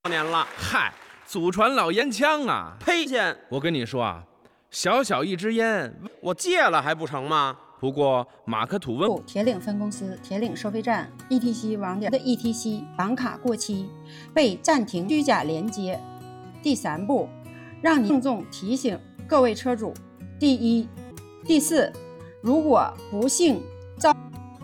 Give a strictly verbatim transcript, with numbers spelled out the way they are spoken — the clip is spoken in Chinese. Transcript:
年了。 嗨，祖传老烟枪啊！ 呸！见我跟你说啊，小小一支烟， 我戒了还不成吗？ 不过马克吐温铁岭分公司铁岭收费站 E T C 网点的 E T C 绑卡过期，被暂停虚假连接。第三步，让你郑重提醒各位车主：第一、第四，如果不幸